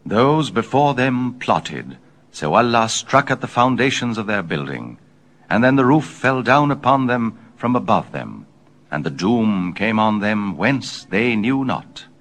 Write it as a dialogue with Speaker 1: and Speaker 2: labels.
Speaker 1: Those before them plotted, so Allah struck at the foundations of their building, and then the roof fell down upon them from above them, and the doom came on them whence they knew not.